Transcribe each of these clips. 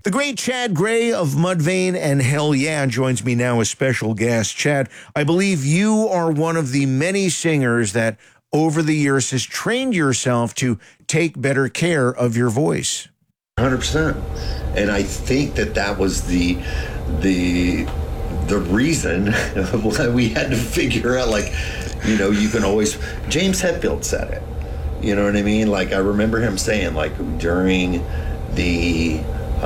The great Chad Gray of Mudvayne and Hell Yeah joins me now as special guest. Chad, I believe you are one of the many singers that over the years has trained yourself to take better care of your voice. 100%. And I think that was the reason why we had to figure out, like, you know, you can always, James Hetfield said it, you know what I mean? Like, I remember him saying, like, during the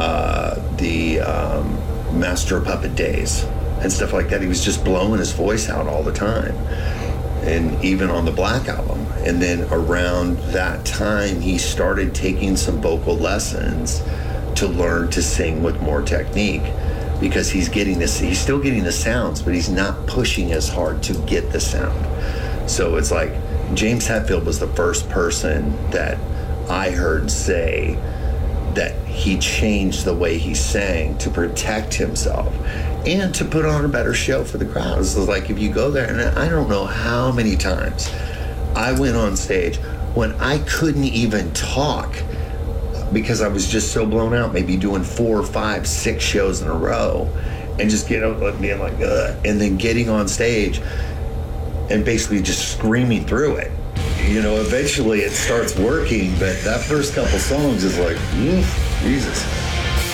Master of Puppet days and stuff like that, he was just blowing his voice out all the time, and even on the Black Album. And then around that time, he started taking some vocal lessons to learn to sing with more technique, because he's still getting the sounds, but he's not pushing as hard to get the sound. So it's like James Hetfield was the first person that I heard say that he changed the way he sang to protect himself and to put on a better show for the crowd. So like, if you go there, and I don't know how many times I went on stage when I couldn't even talk because I was just so blown out, maybe doing 4, 5, 6 shows in a row, and just getting up, being like, ugh, and then getting on stage and basically just screaming through it. You know, eventually it starts working, but that first couple songs is like, Jesus.